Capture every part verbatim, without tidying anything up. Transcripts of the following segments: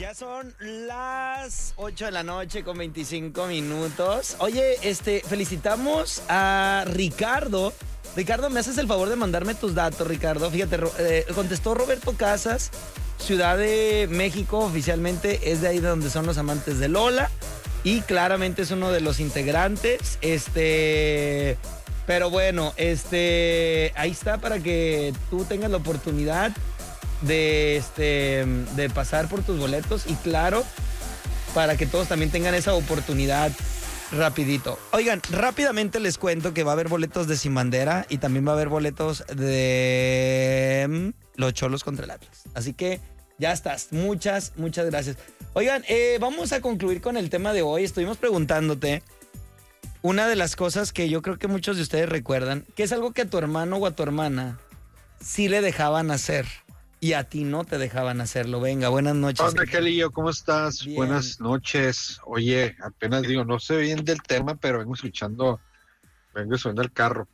Ya son las ocho de la noche con veinticinco minutos. Oye, este, felicitamos a Ricardo. Ricardo, ¿me haces el favor de mandarme tus datos, Ricardo? Fíjate, eh, contestó Roberto Casas, Ciudad de México, oficialmente es de ahí de donde son los amantes de Lola. Y claramente es uno de los integrantes. Este... Pero bueno, este... ahí está para que tú tengas la oportunidad de, este, de pasar por tus boletos. Y claro, para que todos también tengan esa oportunidad rapidito. Oigan, rápidamente les cuento que va a haber boletos de Sin Bandera y también va a haber boletos de los Cholos contra el Atlas. Así que ya estás. Muchas, muchas gracias. Oigan, eh, vamos a concluir con el tema de hoy. Estuvimos preguntándote una de las cosas que yo creo que muchos de ustedes recuerdan, que es algo que a tu hermano o a tu hermana sí le dejaban hacer y a ti no te dejaban hacerlo. Venga, buenas noches. Hola, Angelillo, ¿cómo estás? Bien. Buenas noches. Oye, apenas digo, no sé bien del tema, pero vengo escuchando, vengo subiendo el carro.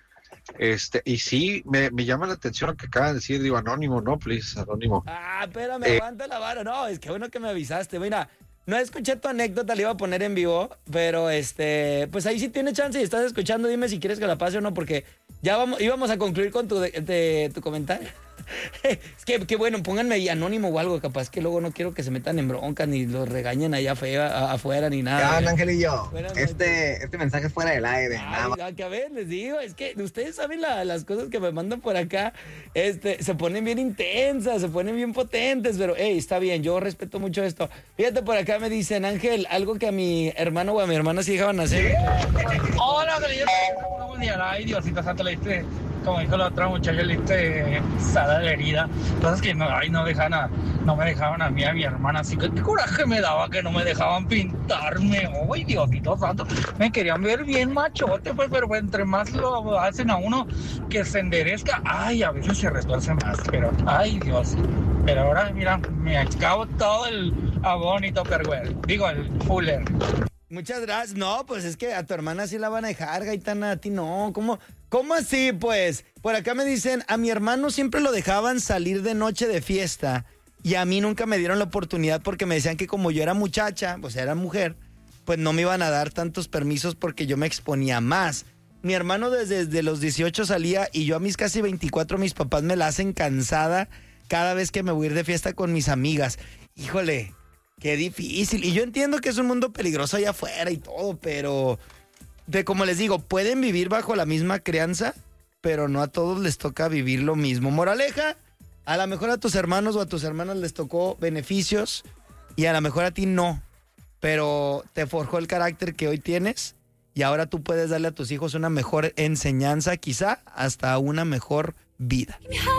Este, y sí, me, me llama la atención lo que acaban de decir, digo, anónimo, no, please, anónimo. Ah, espérame, Eh. aguanta la vara. No, es que bueno que me avisaste. Mira, no escuché tu anécdota, la iba a poner en vivo, pero este, pues ahí sí tiene chance y estás escuchando, dime si quieres que la pase o no, porque ya vamos, íbamos a concluir con tu, de, de, tu comentario. Es que, que bueno, pónganme ahí anónimo o algo, capaz que luego no quiero que se metan en bronca ni los regañen allá fea, a, afuera ni nada. ¿Qué onda, Angelillo? Buenas noches. Este, este mensaje es fuera del aire. nada Ay, más. a, que a ver, les digo, es que ustedes saben la- las cosas que me mandan por acá, este, se ponen bien intensas, se ponen bien potentes, pero hey, está bien, yo respeto mucho esto. Fíjate, por acá me dicen, Ángel, algo que a mi hermano o a mi hermana sí dejaban hacer. Hola, Angelillo. Buen día. Ay, Diosito Santo, le diste, como dijo la otra muchacha, le diste sal a la herida. Cosas que no, ay, no, dejan a, no me dejaban a mí, a mi hermana. Así que qué coraje me daba que no me dejaban pintarme. Ay, Diosito Santo. Me querían ver bien machote, pues, pero entre más lo hacen a uno que se enderezca, ay, a veces se retuerce más. Pero, ay, Dios. Pero ahora, mira, me acabo todo el abón y Tupperware. Digo, el Fuller. Muchas gracias. No, pues es que a tu hermana sí la van a dejar, Gaitana, a ti no. ¿Cómo, cómo así, pues? Por acá me dicen, a mi hermano siempre lo dejaban salir de noche de fiesta y a mí nunca me dieron la oportunidad porque me decían que como yo era muchacha, o sea, era mujer, pues no me iban a dar tantos permisos porque yo me exponía más. Mi hermano desde, desde los dieciocho salía y yo a mis casi veinticuatro mis papás me la hacen cansada cada vez que me voy a ir de fiesta con mis amigas. Híjole, qué difícil. Y yo entiendo que es un mundo peligroso allá afuera y todo, pero de como les digo, pueden vivir bajo la misma crianza, pero no a todos les toca vivir lo mismo. Moraleja, a lo mejor a tus hermanos o a tus hermanas les tocó beneficios y a lo mejor a ti no, pero te forjó el carácter que hoy tienes y ahora tú puedes darle a tus hijos una mejor enseñanza, quizá hasta una mejor vida.